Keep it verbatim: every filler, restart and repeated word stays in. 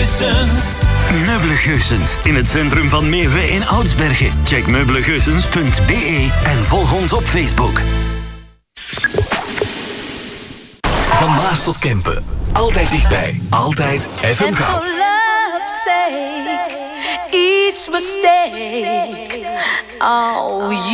Meubele in het centrum van Meeuwen in Oudsbergen. Check meubelegeusens punt b e en volg ons op Facebook. Van Maas tot Kempen. Altijd dichtbij. Altijd F M Goud. Each mistake, oh,